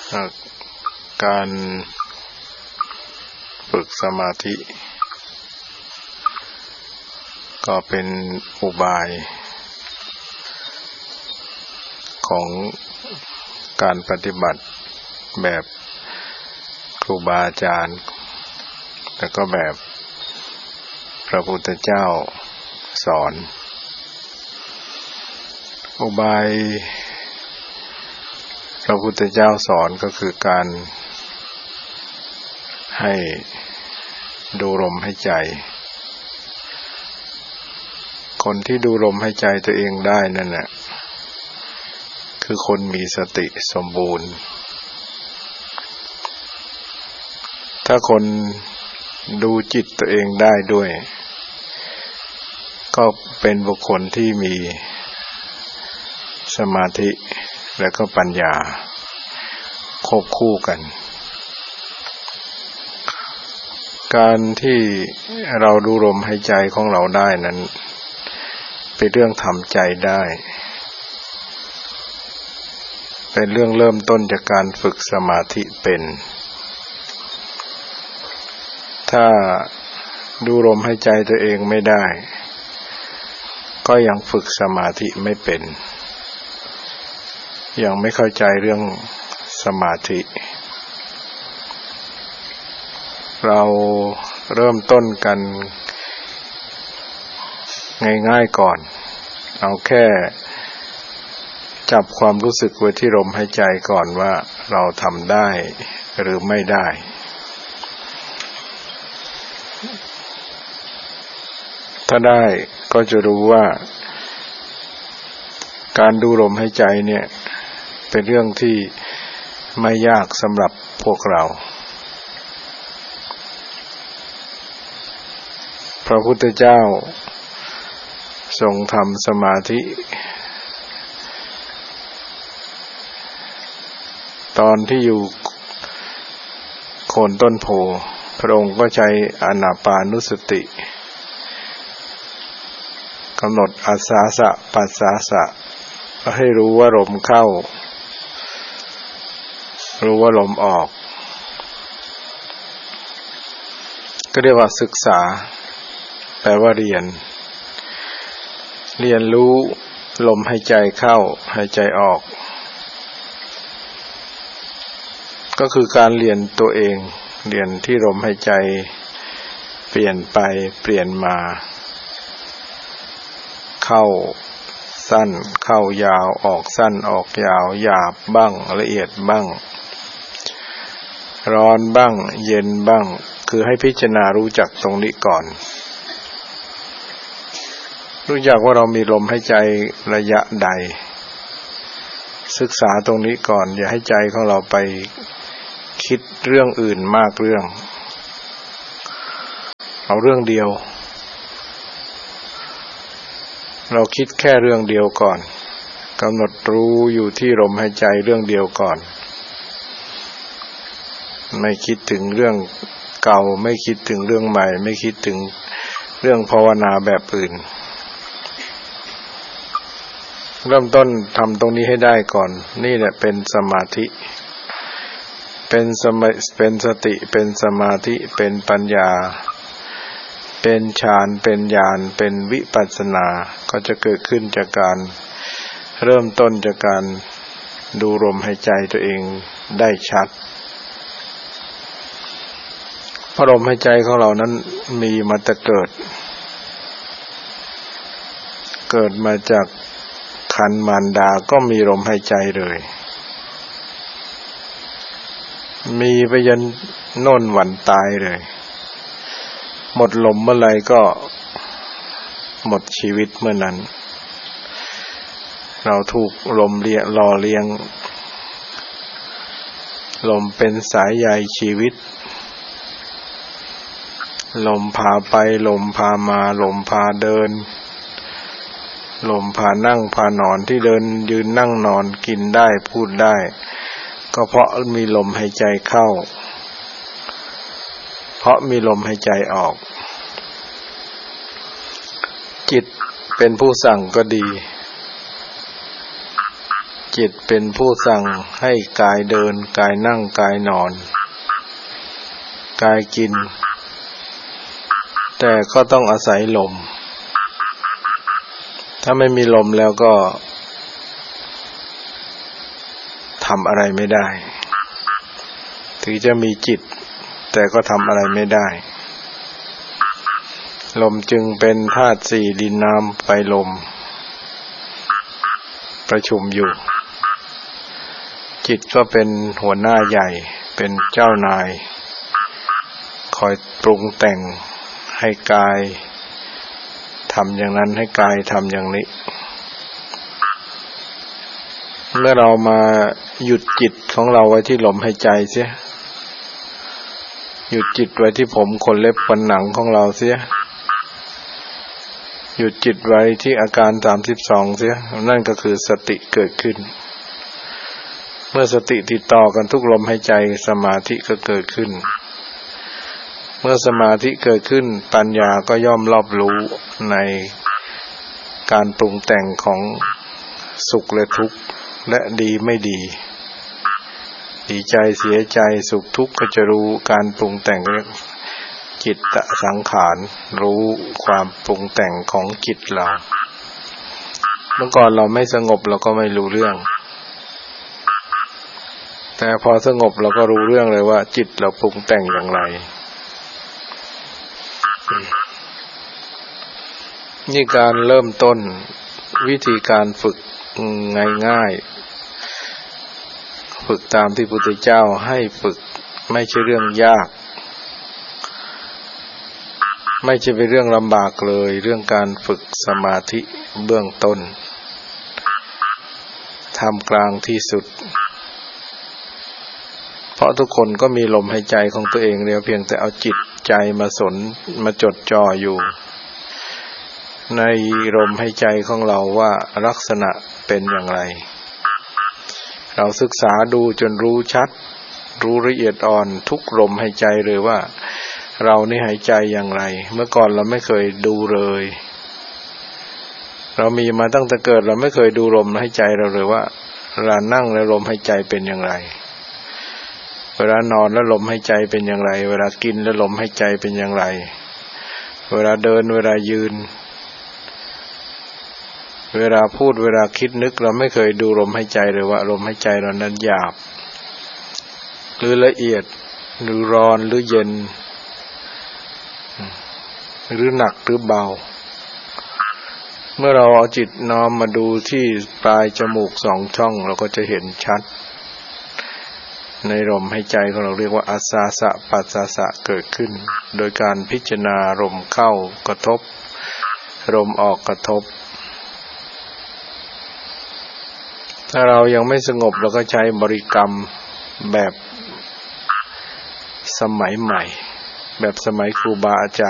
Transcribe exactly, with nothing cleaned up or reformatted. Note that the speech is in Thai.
การฝึกสมาธิก็เป็นอุบายของการปฏิบัติแบบครูบาอาจารย์แล้วก็แบบพระพุทธเจ้าสอนอุบายพระพุทธเจ้าสอนก็คือการให้ดูลมหายใจคนที่ดูลมหายใจตัวเองได้นั่นน่ะคือคนมีสติสมบูรณ์ถ้าคนดูจิตตัวเองได้ด้วยก็เป็นบุคคลที่มีสมาธิและก็ปัญญาควบคู่กันการที่เราดูลมหายใจของเราได้นั้นเป็นเรื่องทำใจได้เป็นเรื่องเริ่มต้นจากการฝึกสมาธิเป็นถ้าดูลมหายใจตัวเองไม่ได้ก็ยังฝึกสมาธิไม่เป็นยังไม่เข้าใจเรื่องสมาธิเราเริ่มต้นกันง่ายๆก่อนเอาแค่จับความรู้สึกไว้ที่ลมหายใจก่อนว่าเราทำได้หรือไม่ได้ถ้าได้ก็จะรู้ว่าการดูลมหายใจเนี่ยเป็นเรื่องที่ไม่ยากสำหรับพวกเราพระพุทธเจ้าทรงทำสมาธิตอนที่อยู่โคนต้นโพพระองค์ก็ใช้อานาปานุสติกำหนดอาสาสะปัสสาสะให้รู้ว่าลมเข้ารู้ว่าลมออกก็เรียกว่าศึกษาแปลว่าเรียนเรียนรู้ลมหายใจเข้าหายใจออกก็คือการเรียนตัวเองเรียนที่ลมหายใจเปลี่ยนไปเปลี่ยนมาเข้าสั้นเข้ายาวออกสั้นออกยาวหยาบบ้างละเอียดบ้างร้อนบ้างเย็นบ้างคือให้พิจารณารู้จักตรงนี้ก่อนรู้จักว่าเรามีลมหายใจระยะใดศึกษาตรงนี้ก่อนอย่าให้ใจของเราไปคิดเรื่องอื่นมากเรื่องเอาเรื่องเดียวเราคิดแค่เรื่องเดียวก่อนกำหนดรู้อยู่ที่ลมหายใจเรื่องเดียวก่อนไม่คิดถึงเรื่องเก่าไม่คิดถึงเรื่องใหม่ไม่คิดถึงเรื่องภาวนาแบบอื่นเริ่มต้นทำตรงนี้ให้ได้ก่อนนี่แหละเป็นสมาธิเป็นสมาเป็นสติเป็นสมาธิเป็นปัญญาเป็นฌานเป็นญาณเป็นวิปัสสนาก็จะเกิดขึ้นจากการเริ่มต้นจากการดูลมหายใจตัวเองได้ชัดเพราะลมหายใจของเรานั้นมีมาแต่เกิดเกิดมาจากครรภ์มารดาก็มีลมหายใจเลยมีไปยันโน่นวันตายเลยหมดลมเมื่อไรก็หมดชีวิตเมื่อนั้นเราถูกลมเลี้ยงหล่อเลี้ยงลมเป็นสายใยชีวิตลมพาไปลมพามาลมพาเดินลมพานั่งพานอนที่เดินยืนนั่งนอนกินได้พูดได้ก็เพราะมีลมหายใจเข้าเพราะมีลมหายใจออกจิตเป็นผู้สั่งก็ดี จจิตเป็นผู้สั่งให้กายเดินกายนั่งกายนอนกายกินแต่ก็ต้องอาศัยลมถ้าไม่มีลมแล้วก็ทำอะไรไม่ได้ถึงจะมีจิตแต่ก็ทำอะไรไม่ได้ลมจึงเป็นธาตุสี่ดินน้ำไฟลมประชุมอยู่จิตก็เป็นหัวหน้าใหญ่เป็นเจ้านายคอยปรุงแต่งให้กายทำอย่างนั้นให้กายทำอย่างนี้เมื่อเรามาหยุดจิตของเราไว้ที่ลมหายใจเสียหยุดจิตไว้ที่ผมขนเล็บขนหนังของเราเสียหยุดจิตไว้ที่อาการสามสิบสองเสียนั่นก็คือสติเกิดขึ้นเมื่อสติติดต่อกันทุกลมหายใจสมาธิก็เกิดขึ้นเมื่อสมาธิเกิดขึ้นปัญญาก็ย่อมรอบรู้ในการปรุงแต่งของสุขและทุกข์และดีไม่ดีดีใจเสียใจสุขทุกข์ก็จะรู้การปรุงแต่งจิตตสังขารรู้ความปรุงแต่งของจิตเราเมื่อก่อนเราไม่สงบเราก็ไม่รู้เรื่องแต่พอสงบเราก็รู้เรื่องเลยว่าจิตเราปรุงแต่งอย่างไรนี่การเริ่มต้นวิธีการฝึกง่ายๆฝึกตามที่พุทธเจ้าให้ฝึกไม่ใช่เรื่องยากไม่ใช่เป็นเรื่องลำบากเลยเรื่องการฝึกสมาธิเบื้องต้นทำกลางที่สุดเพราะทุกคนก็มีลมหายใจของตัวเองเดียวเพียงแต่เอาจิตใจมาสนมาจดจ่ออยู่ในลมหายใจของเราว่าลักษณะเป็นอย่างไรเราศึกษาดูจนรู้ชัดรู้ละเอียดอ่อนทุกลมหายใจเลยว่าเรานี่หายใจอย่างไรเมื่อก่อนเราไม่เคยดูเลยเรามีมาตั้งแต่เกิดเราไม่เคยดูลมหายใจเราเลยว่าเวลานั่งแล้วลมหายใจเป็นอย่างไรเวลานอนแล้วลมหายใจเป็นอย่างไรเวลากินแล้วลมหายใจเป็นอย่างไรเวลาเดินเวลายืนเวลาพูดเวลาคิดนึกเราไม่เคยดูลมหายใจเลยว่าลมหายใจเรานั้นหยาบหรือละเอียดหรือร้อนหรือเย็นหรือหนักหรือเบาเมื่อเราเอาจิตน้อมมาดูที่ปลายจมูกสองช่องเราก็จะเห็นชัดในลมหายใจของเราเรียกว่าอาสาสะปัสสาสะเกิดขึ้นโดยการพิจารณาลมเข้ากระทบลมออกกระทบถ้าเรายังไม่สงบเราก็ใช้บริกรรมแบบสมัยใหม่แบบสมัยครูบาอาจารย์